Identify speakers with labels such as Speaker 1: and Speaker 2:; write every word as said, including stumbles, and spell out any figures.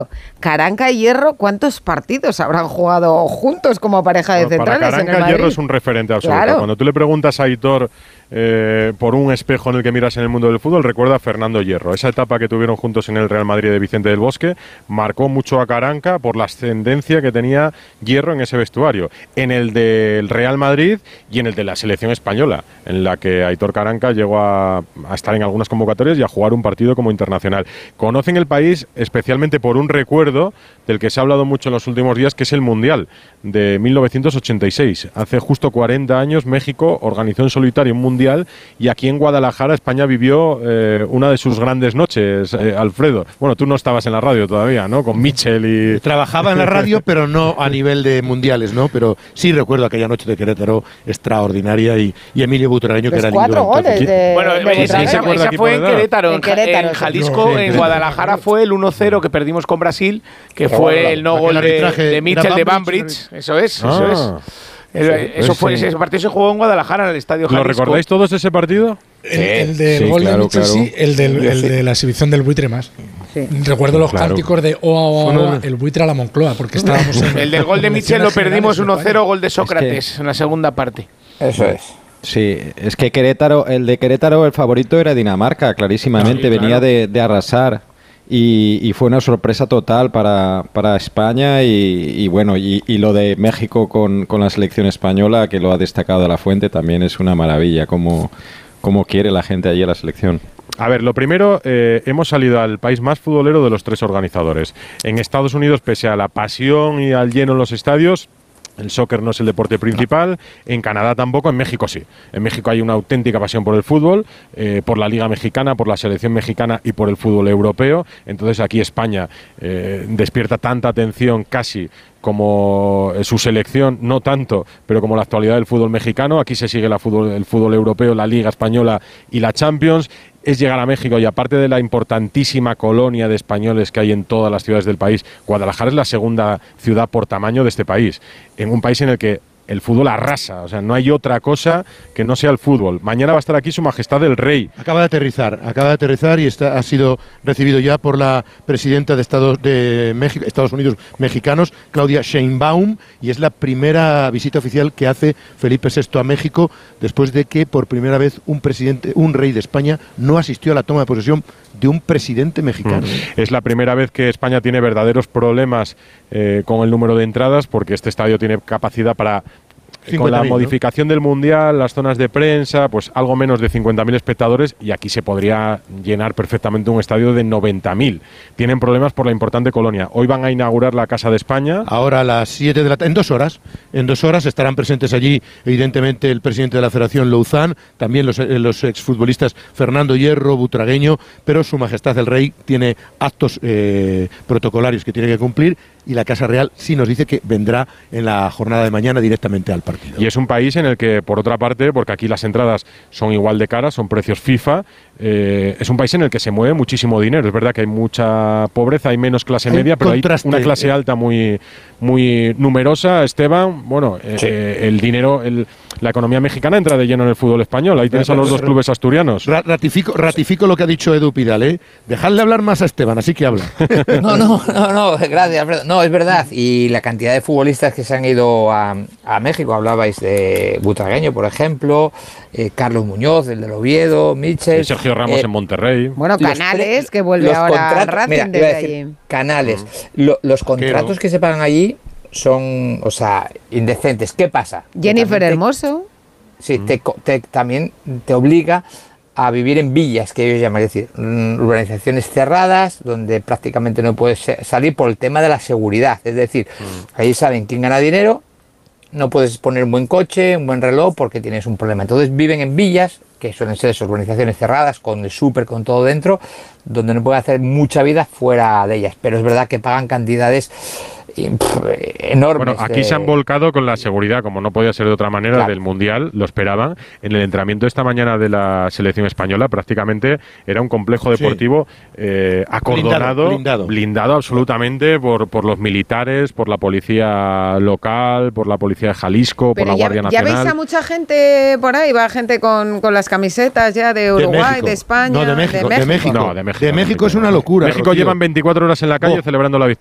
Speaker 1: Caranca y Hierro, ¿cuántos partidos habrán jugado juntos como pareja de
Speaker 2: bueno,
Speaker 1: centrales?
Speaker 2: Para Caranca,
Speaker 1: en el Madrid?
Speaker 2: Hierro es un referente absoluto.
Speaker 1: Claro.
Speaker 2: Cuando tú le preguntas a Aitor eh, por un espejo en el que miras en el mundo del fútbol, recuerda a Fernando Hierro. Esa etapa que tuvieron juntos en el Real Madrid de Vicente del Bosque marcó mucho a Caranca por la ascendencia que tenía Hierro en ese vestuario. En el del Real Madrid y en el de la selección española, en la que Aitor Caranca llegó a, a estar en algunas convocatorias y a jugar un partido como internacional. Conocen el país especialmente por un recuerdo del que se ha hablado mucho en los últimos días, que es el Mundial de mil novecientos ochenta y seis. Hace justo cuarenta años México organizó en solitario un Mundial y aquí en Guadalajara España vivió eh, una de sus grandes noches, eh, Alfredo. Bueno, tú no estabas en la radio todavía, ¿no? Con Michel y...
Speaker 3: Trabajaba en la radio, pero no a nivel de mundiales, ¿no? Pero sí recuerdo aquella noche de Querétaro extraordinaria y, y Emilio Butragueño, que era el
Speaker 1: cuatro goles de,
Speaker 4: Bueno,
Speaker 1: de
Speaker 4: esa, esa,
Speaker 2: acuerda
Speaker 4: esa fue en Querétaro,
Speaker 1: en Querétaro,
Speaker 4: en Jalisco,
Speaker 3: no, sí,
Speaker 4: en Guadalajara fue el uno cero que perdimos con Brasil, que fue
Speaker 3: bueno,
Speaker 4: el no gol de, de Mitchell de Banbridge, eso es,
Speaker 2: Ah,
Speaker 4: eso es. El,
Speaker 2: sí,
Speaker 4: eso fue,
Speaker 2: sí.
Speaker 4: ese partido se jugó en Guadalajara, en el Estadio Jalisco.
Speaker 2: ¿Lo recordáis todos ese partido?
Speaker 5: El, el del
Speaker 6: sí,
Speaker 5: gol
Speaker 6: claro,
Speaker 5: de Mitchell,
Speaker 6: claro.
Speaker 5: sí, el, del, el de la exhibición del buitre más.
Speaker 1: Sí.
Speaker 5: Recuerdo los
Speaker 2: Claro.
Speaker 5: cánticos de Oa, Oa, Oa, el buitre a la Moncloa, porque estábamos en...
Speaker 4: El del gol de Mitchell lo perdimos uno cero, gol de Sócrates
Speaker 6: Es
Speaker 4: en la segunda parte.
Speaker 7: Eso es.
Speaker 6: Sí, es que Querétaro, el de Querétaro, el favorito era Dinamarca, clarísimamente,
Speaker 2: Sí, claro.
Speaker 6: venía de, de arrasar y, y fue una sorpresa total para, para España y, y bueno, y, y lo de México con, con la selección española, que lo ha destacado de la Fuente, también es una maravilla, como, como quiere la gente allí a la selección.
Speaker 2: A ver, lo primero, eh, hemos salido al país más futbolero de los tres organizadores. En Estados Unidos, pese a la pasión y al lleno en los estadios, el soccer no es el deporte principal, en Canadá tampoco, en México sí. En México hay una auténtica pasión por el fútbol, eh, por la Liga Mexicana, por la selección mexicana y por el fútbol europeo. Entonces aquí España eh, despierta tanta atención casi como su selección, no tanto, pero como la actualidad del fútbol mexicano. Aquí se sigue la fútbol, el fútbol europeo, la Liga Española y la Champions. Es llegar a México y aparte de la importantísima colonia de españoles que hay en todas las ciudades del país, Guadalajara es la segunda ciudad por tamaño de este país, en un país en el que el fútbol arrasa, o sea, no hay otra cosa que no sea el fútbol. Mañana va a estar aquí Su Majestad el Rey.
Speaker 3: Acaba de aterrizar, acaba de aterrizar y está, ha sido recibido ya por la presidenta de Estados, de México, Estados Unidos mexicanos, Claudia Sheinbaum, y es la primera visita oficial que hace Felipe sexto a México después de que por primera vez un presidente, un rey de España no asistió a la toma de posesión de un presidente mexicano.
Speaker 2: Mm. Es la primera vez que España tiene verdaderos problemas eh, con el número de entradas, porque este estadio tiene capacidad para... Con la modificación ¿no? del Mundial, las zonas de prensa, pues algo menos de cincuenta mil espectadores y aquí se podría llenar perfectamente un estadio de noventa mil. Tienen problemas por la importante colonia. Hoy van a inaugurar la Casa de España.
Speaker 3: Ahora a las siete de la tarde, en dos horas, en dos horas estarán presentes allí evidentemente el presidente de la Federación Louzán, también los, los exfutbolistas Fernando Hierro, Butragueño, pero Su Majestad el Rey tiene actos eh, protocolarios que tiene que cumplir y la Casa Real sí nos dice que vendrá en la jornada de mañana directamente al partido.
Speaker 2: Y es un país en el que, por otra parte, porque aquí las entradas son igual de caras, son precios FIFA, eh, es un país en el que se mueve muchísimo dinero. Es verdad que hay mucha pobreza, hay menos clase
Speaker 3: hay
Speaker 2: media, pero
Speaker 3: contraste.
Speaker 2: hay una clase alta muy, muy numerosa. Esteban, bueno, eh, sí. eh, el dinero, el, la economía mexicana entra de lleno en el fútbol español. Ahí tienes a los dos clubes asturianos.
Speaker 3: Ratifico, ratifico lo que ha dicho Edu Pidal, ¿eh? Dejadle hablar más a Esteban, así que habla.
Speaker 7: No, no, no, no, gracias, Alfredo. No, es verdad. Y la cantidad de futbolistas que se han ido a, a México, hablabais de Butragueño, por ejemplo, eh, Carlos Muñoz, el del Oviedo, Michel.
Speaker 2: Y Sergio Ramos eh, en Monterrey.
Speaker 1: Bueno, Canales, que vuelve ahora al Racing
Speaker 7: mira,
Speaker 1: desde
Speaker 7: decir,
Speaker 1: allí.
Speaker 7: Canales. Mm. Lo, los contratos que se pagan allí son, o sea, indecentes. ¿Qué pasa?
Speaker 1: Jennifer
Speaker 7: te,
Speaker 1: Hermoso.
Speaker 7: Sí, mm. te, te, también te obliga a vivir en villas, que ellos llaman, es decir, urbanizaciones cerradas, donde prácticamente no puedes salir por el tema de la seguridad. Es decir, mm. ahí saben quién gana dinero, no puedes poner un buen coche, un buen reloj, porque tienes un problema. Entonces viven en villas, que suelen ser esas urbanizaciones cerradas, con el súper, con todo dentro, donde no pueden hacer mucha vida fuera de ellas. Pero es verdad que pagan cantidades enormes.
Speaker 2: Bueno, aquí se han volcado con la seguridad, como no podía ser de otra manera, claro. del Mundial, lo esperaban. En el entrenamiento esta mañana de la selección española prácticamente era un complejo deportivo sí. eh, acordonado, blindado, blindado. blindado absolutamente por, por los militares, por la policía local, por la policía de Jalisco,
Speaker 1: Pero
Speaker 2: por la
Speaker 1: ya,
Speaker 2: Guardia Nacional.
Speaker 1: ¿Ya veis a mucha gente por ahí? Va gente con, con las camisetas ya de Uruguay, de, de España,
Speaker 3: no, de México.
Speaker 1: De México.
Speaker 3: De México,
Speaker 2: no, de México,
Speaker 3: de México es una locura.
Speaker 2: México
Speaker 3: Rocío.
Speaker 2: llevan veinticuatro horas en la calle oh. celebrando la victoria.